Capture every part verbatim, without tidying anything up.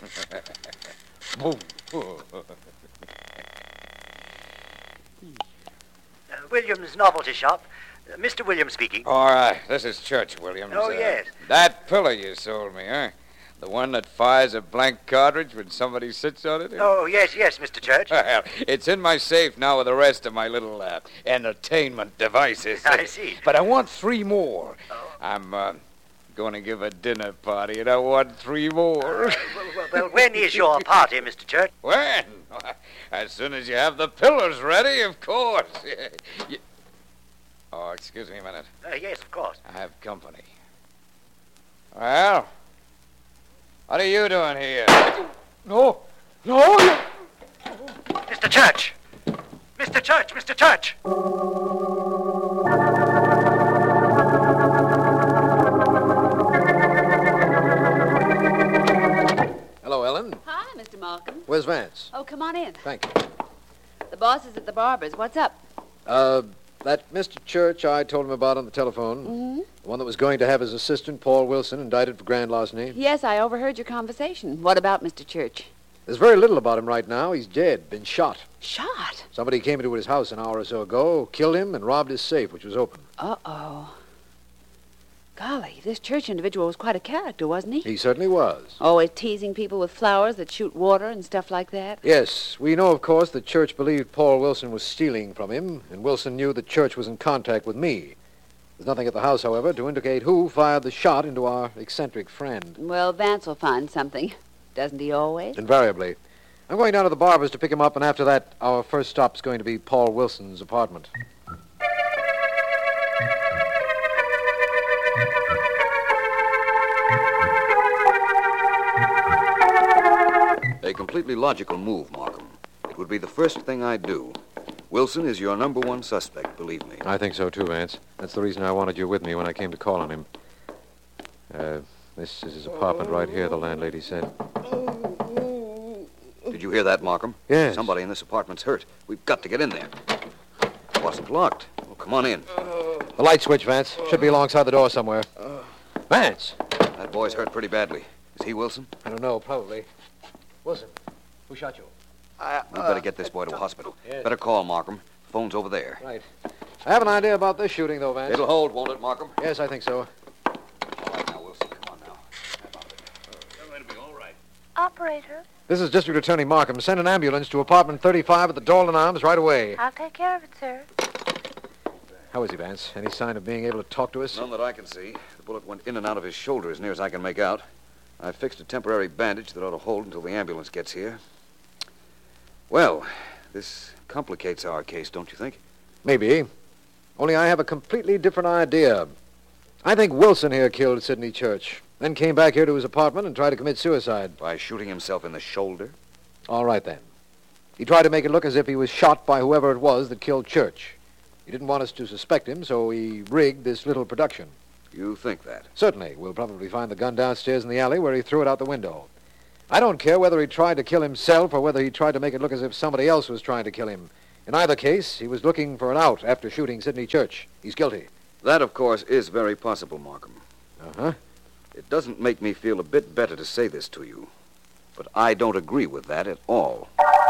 Boom. Uh, Williams Novelty Shop. Uh, Mister Williams speaking. All right, this is Church, Williams. Oh, Uh, yes. That pillow you sold me, huh? The one that fires a blank cartridge when somebody sits on it? Oh, yes, yes, Mister Church. Well, it's in my safe now with the rest of my little uh, entertainment devices. I see. But I want three more. Oh. I'm uh, going to give a dinner party, and I want three more. Uh, well, well, well, when is your party, Mister Church? When? As soon as you have the pillars ready, of course. You... Oh, excuse me a minute. Uh, yes, of course. I have company. Well, what are you doing here? No, no. You... Mister Church! Mister Church! Mister Church! Hello, Ellen. Hi, Mister Malcolm. Where's Vance? Oh, come on in. Thank you. The boss is at the barber's. What's up? Uh, that Mister Church I told him about on the telephone, Mm-hmm. the one that was going to have his assistant, Paul Wilson, indicted for grand larceny. Yes, I overheard your conversation. What about Mister Church? There's very little about him right now. He's dead, been shot. Shot? Somebody came into his house an hour or so ago, killed him, and robbed his safe, which was open. Uh-oh. Golly, this Church individual was quite a character, wasn't he? He certainly was. Always teasing people with flowers that shoot water and stuff like that. Yes, we know, of course, that Church believed Paul Wilson was stealing from him, and Wilson knew that Church was in contact with me. There's nothing at the house, however, to indicate who fired the shot into our eccentric friend. Well, Vance will find something. Doesn't he always? Invariably. I'm going down to the barber's to pick him up, and after that, our first stop's going to be Paul Wilson's apartment. A completely logical move, Markham. It would be the first thing I'd do. Wilson is your number one suspect, believe me. I think so, too, Vance. That's the reason I wanted you with me when I came to call on him. Uh, this is his apartment right here, the landlady said. Did you hear that, Markham? Yes. Somebody in this apartment's hurt. We've got to get in there. It wasn't locked. Well, come on in. The light switch, Vance. Should be alongside the door somewhere. Vance! That boy's hurt pretty badly. Is he Wilson? I don't know, probably. Wilson, who shot you? Uh, we better get this boy to a hospital. Yes. Better call Markham. Phone's over there. Right. I have an idea about this shooting, though, Vance. It'll hold, won't it, Markham? Yes, I think so. All right now, Wilson. Come on now. How about it? It'll be all right. Operator, This is District Attorney Markham. Send an ambulance to apartment thirty-five at the Dolan Arms right away. I'll take care of it, sir. How is he, Vance? Any sign of being able to talk to us? None that I can see. The bullet went in and out of his shoulder as near as I can make out. I fixed a temporary bandage that ought to hold until the ambulance gets here. Well, this complicates our case, don't you think? Maybe. Only I have a completely different idea. I think Wilson here killed Sidney Church, then came back here to his apartment and tried to commit suicide. By shooting himself in the shoulder? All right, then. He tried to make it look as if he was shot by whoever it was that killed Church. He didn't want us to suspect him, so he rigged this little production. You think that? Certainly. We'll probably find the gun downstairs in the alley where he threw it out the window. I don't care whether he tried to kill himself or whether he tried to make it look as if somebody else was trying to kill him. In either case, he was looking for an out after shooting Sidney Church. He's guilty. That, of course, is very possible, Markham. Uh-huh. It doesn't make me feel a bit better to say this to you, but I don't agree with that at all.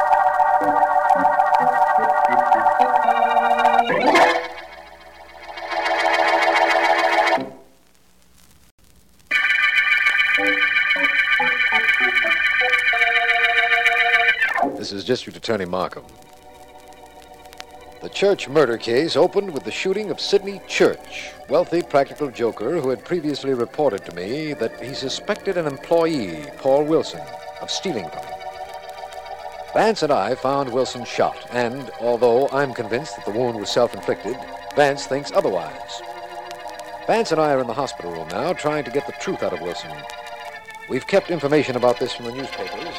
This is District Attorney Markham. The Church murder case opened with the shooting of Sidney Church, wealthy practical joker who had previously reported to me that he suspected an employee, Paul Wilson, of stealing from him. Vance and I found Wilson shot, and although I'm convinced that the wound was self-inflicted, Vance thinks otherwise. Vance and I are in the hospital room now, trying to get the truth out of Wilson. We've kept information about this from the newspapers.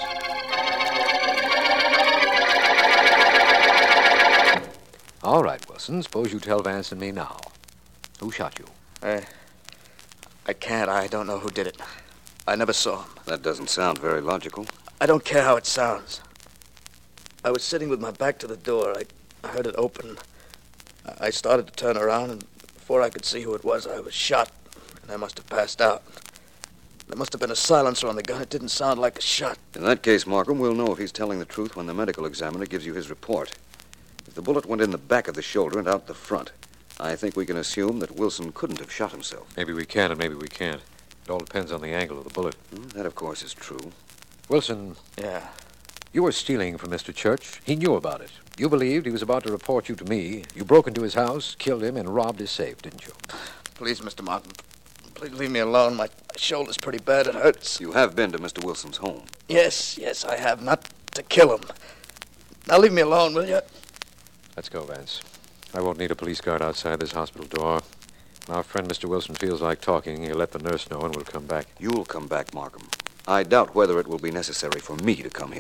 All right, Wilson, suppose you tell Vance and me now. Who shot you? I... I can't. I don't know who did it. I never saw him. That doesn't sound very logical. I don't care how it sounds. I was sitting with my back to the door. I, I heard it open. I started to turn around, and before I could see who it was, I was shot, and I must have passed out. There must have been a silencer on the gun. It didn't sound like a shot. In that case, Markham, we'll know if he's telling the truth when the medical examiner gives you his report. If the bullet went in the back of the shoulder and out the front, I think we can assume that Wilson couldn't have shot himself. Maybe we can and maybe we can't. It all depends on the angle of the bullet. Hmm, that, of course, is true. Wilson, Yeah. you were stealing from Mister Church. He knew about it. You believed he was about to report you to me. You broke into his house, killed him, and robbed his safe, didn't you? Please, Mister Martin. Please leave me alone. My, my shoulder's pretty bad. It hurts. You have been to Mister Wilson's home. Yes, yes, I have. Not to kill him. Now leave me alone, will you? Let's go, Vance. I won't need a police guard outside this hospital door. When our friend Mister Wilson feels like talking, he'll let the nurse know and we'll come back. You'll come back, Markham. I doubt whether it will be necessary for me to come here.